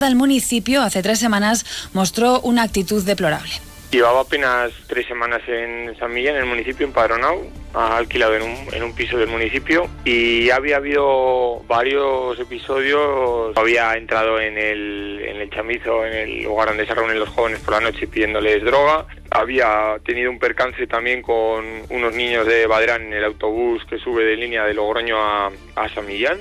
El municipio hace 3 semanas mostró una actitud deplorable. Llevaba apenas 3 semanas en San Millán, en el municipio, empadronado, alquilado en un piso del municipio, y había habido varios episodios. Había entrado en el chamizo, en el lugar donde se reúnen los jóvenes por la noche, pidiéndoles droga. Había tenido un percance también con unos niños de Badrán en el autobús que sube de línea de Logroño a San Millán,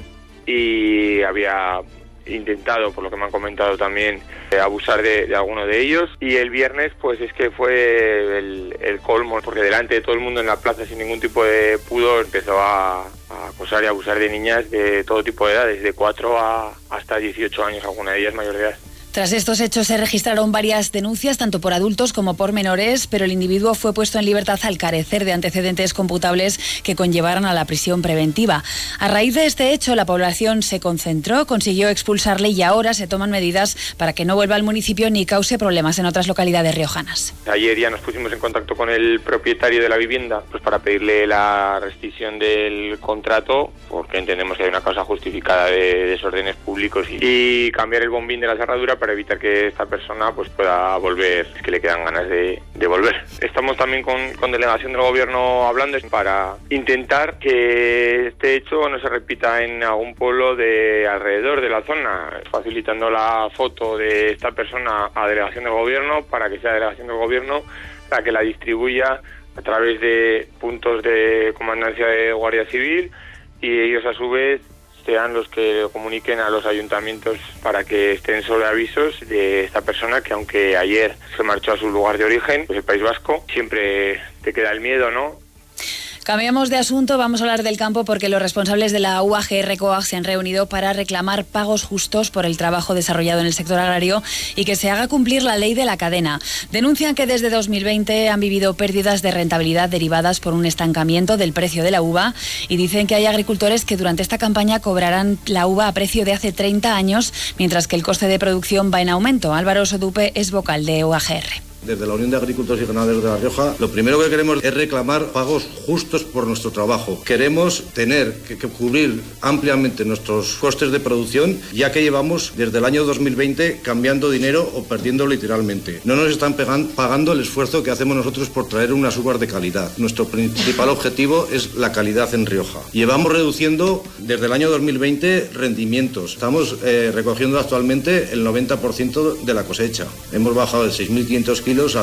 y había intentado, por lo que me han comentado también, abusar de alguno de ellos. Y el viernes pues es que fue el colmo, porque delante de todo el mundo en la plaza, sin ningún tipo de pudor, empezó a acosar y abusar de niñas de todo tipo de edades, de 4 hasta 18 años, alguna de ellas mayor de edad. Tras estos hechos se registraron varias denuncias, tanto por adultos como por menores, pero el individuo fue puesto en libertad al carecer de antecedentes computables que conllevaran a la prisión preventiva. A raíz de este hecho, la población se concentró, consiguió expulsarle y ahora se toman medidas para que no vuelva al municipio ni cause problemas en otras localidades riojanas. Ayer ya nos pusimos en contacto con el propietario de la vivienda, pues para pedirle la rescisión del contrato, porque entendemos que hay una causa justificada de desórdenes públicos, y cambiar el bombín de la cerradura para evitar que esta persona pues pueda volver, que le quedan ganas de volver. Estamos también con delegación del gobierno hablando para intentar que este hecho no se repita en algún pueblo de alrededor de la zona, facilitando la foto de esta persona a delegación del gobierno, para que sea delegación del gobierno la que la distribuya a través de puntos de comandancia de Guardia Civil, y ellos a su vez sean los que comuniquen a los ayuntamientos para que estén sobre avisos de esta persona, que aunque ayer se marchó a su lugar de origen, pues el País Vasco, siempre te queda el miedo, ¿no? Cambiamos de asunto, vamos a hablar del campo, porque los responsables de la UAGR COAG se han reunido para reclamar pagos justos por el trabajo desarrollado en el sector agrario y que se haga cumplir la ley de la cadena. Denuncian que desde 2020 han vivido pérdidas de rentabilidad derivadas por un estancamiento del precio de la uva, y dicen que hay agricultores que durante esta campaña cobrarán la uva a precio de hace 30 años, mientras que el coste de producción va en aumento. Álvaro Sodupe es vocal de UAGR. Desde la Unión de Agricultores y Ganaderos de La Rioja, lo primero que queremos es reclamar pagos justos por nuestro trabajo. Queremos tener que cubrir ampliamente nuestros costes de producción, ya que llevamos desde el año 2020 cambiando dinero o perdiéndolo literalmente. No nos están pagando el esfuerzo que hacemos nosotros por traer unas uvas de calidad. Nuestro principal objetivo es la calidad en Rioja. Llevamos reduciendo desde el año 2020 rendimientos. Estamos recogiendo actualmente el 90% de la cosecha. Hemos bajado de 6.500 kilos a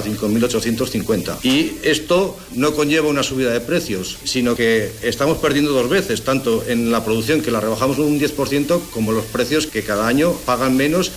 5.850. Y esto no conlleva una subida de precios, sino que estamos perdiendo 2 veces, tanto en la producción, que la rebajamos un 10%, como los precios, que cada año pagan menos.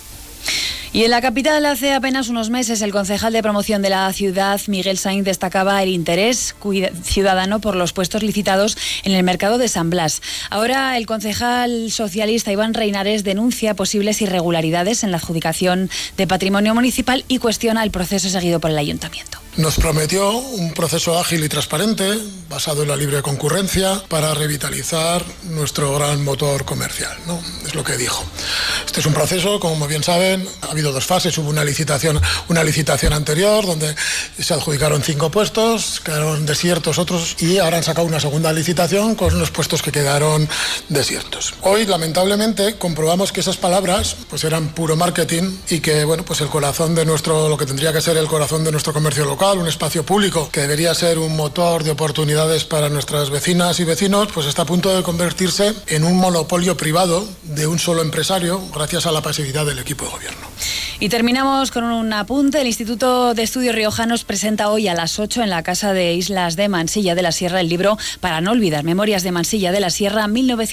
Y en la capital, hace apenas unos meses, el concejal de promoción de la ciudad, Miguel Sainz, destacaba el interés ciudadano por los puestos licitados en el mercado de San Blas. Ahora el concejal socialista Iván Reinares denuncia posibles irregularidades en la adjudicación de patrimonio municipal y cuestiona el proceso seguido por el ayuntamiento. Nos prometió un proceso ágil y transparente, basado en la libre concurrencia, para revitalizar nuestro gran motor comercial, ¿no? Es lo que dijo. Este es un proceso, como bien saben, ha habido 2 fases. Hubo una licitación anterior, donde se adjudicaron 5 puestos, quedaron desiertos otros, y ahora han sacado una segunda licitación con los puestos que quedaron desiertos. Hoy, lamentablemente, comprobamos que esas palabras pues eran puro marketing, y que, bueno, pues el corazón de lo que tendría que ser el corazón de nuestro comercio local, un espacio público que debería ser un motor de oportunidades para nuestras vecinas y vecinos, pues está a punto de convertirse en un monopolio privado de un solo empresario, gracias a la pasividad del equipo de gobierno. Y terminamos con un apunte. El Instituto de Estudios Riojanos presenta hoy a las 8 en la Casa de Islas de Mansilla de la Sierra el libro Para no olvidar, Memorias de Mansilla de la Sierra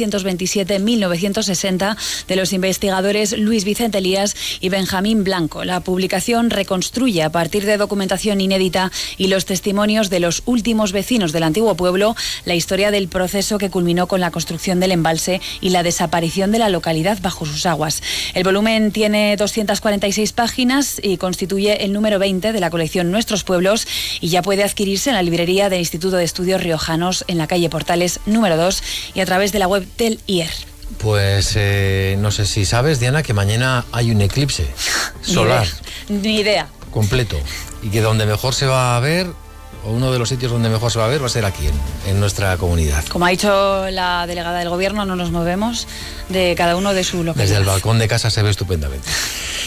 1927-1960, de los investigadores Luis Vicente Elías y Benjamín Blanco. La publicación reconstruye, a partir de documentación inédita y los testimonios de los últimos vecinos del antiguo pueblo, la historia del proceso que culminó con la construcción del embalse y la desaparición de la localidad bajo sus aguas. El volumen tiene 246 páginas y constituye el número 20 de la colección Nuestros Pueblos, y ya puede adquirirse en la librería del Instituto de Estudios Riojanos en la calle Portales número 2 y a través de la web del IER. Pues no sé si sabes, Diana, que mañana hay un eclipse solar. Ni idea. Completo. Y que donde mejor se va a ver o uno de los sitios donde mejor se va a ver va a ser aquí, en nuestra comunidad. Como ha dicho la delegada del Gobierno, no nos movemos de cada uno de su localidad. Desde el balcón de casa se ve estupendamente.